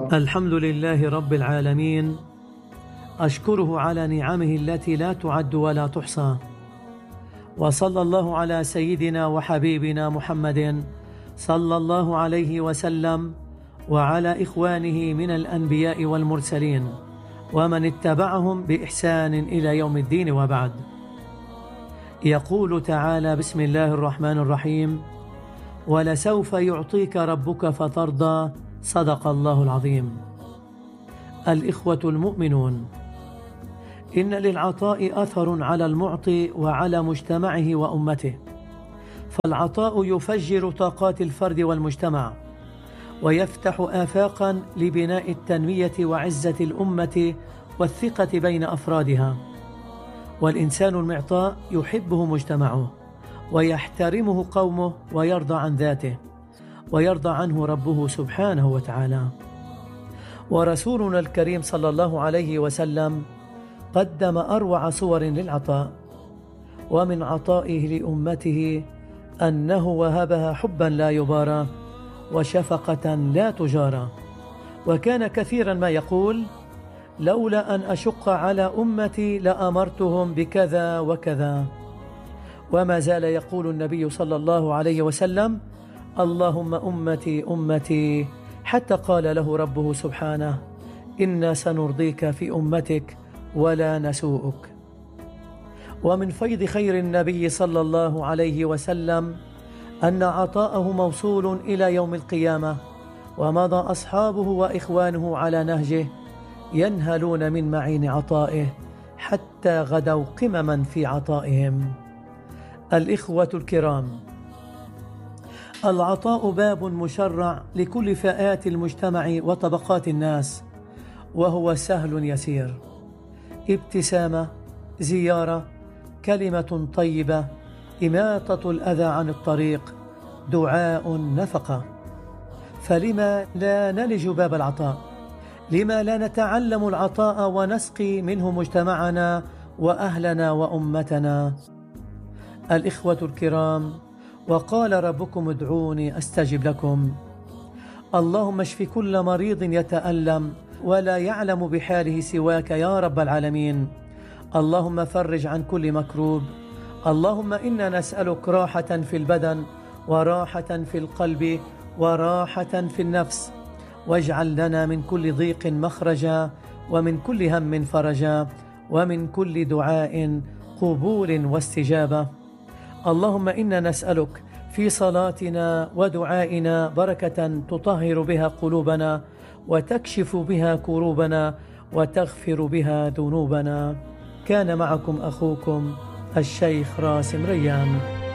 الحمد لله رب العالمين، أشكره على نعمه التي لا تعد ولا تحصى، وصلى الله على سيدنا وحبيبنا محمد صلى الله عليه وسلم وعلى إخوانه من الأنبياء والمرسلين ومن اتبعهم بإحسان إلى يوم الدين، وبعد. يقول تعالى: بسم الله الرحمن الرحيم: ولسوف يعطيك ربك فترضى. صدق الله العظيم. الإخوة المؤمنون، إن للعطاء أثر على المعطي وعلى مجتمعه وأمته، فالعطاء يفجر طاقات الفرد والمجتمع، ويفتح آفاقا لبناء التنمية وعزة الأمة والثقة بين أفرادها. والإنسان المعطاء يحبه مجتمعه، ويحترمه قومه، ويرضى عن ذاته، ويرضى عنه ربه سبحانه وتعالى. ورسولنا الكريم صلى الله عليه وسلم قدم أروع صور للعطاء، ومن عطائه لأمته أنه وهبها حبا لا يبارى وشفقة لا تجارى. وكان كثيرا ما يقول: لولا أن أشق على أمتي لأمرتهم بكذا وكذا. وما زال يقول النبي صلى الله عليه وسلم: اللهم أمتي أمتي، حتى قال له ربه سبحانه: إنا سنرضيك في أمتك ولا نسوءك. ومن فيض خير النبي صلى الله عليه وسلم أن عطاءه موصول إلى يوم القيامة، ومضى أصحابه وإخوانه على نهجه ينهلون من معين عطائه حتى غدوا قمما في عطائهم. الإخوة الكرام، العطاء باب مشرع لكل فئات المجتمع وطبقات الناس، وهو سهل يسير: ابتسامة، زيارة، كلمة طيبة، إماطة الأذى عن الطريق، دعاء، نفقة. فلما لا نلج باب العطاء؟ لما لا نتعلم العطاء ونسقي منه مجتمعنا وأهلنا وأمتنا؟ الإخوة الكرام، وقال ربكم ادعوني أستجب لكم. اللهم اشف كل مريض يتألم ولا يعلم بحاله سواك يا رب العالمين. اللهم فرج عن كل مكروب. اللهم إنا نسألك راحة في البدن، وراحة في القلب، وراحة في النفس، واجعل لنا من كل ضيق مخرجا، ومن كل هم فرجا، ومن كل دعاء قبول واستجابة. اللهم إنا نسألك في صلاتنا ودعائنا بركة تطهر بها قلوبنا، وتكشف بها كروبنا، وتغفر بها ذنوبنا. كان معكم أخوكم الشيخ راسم ريان.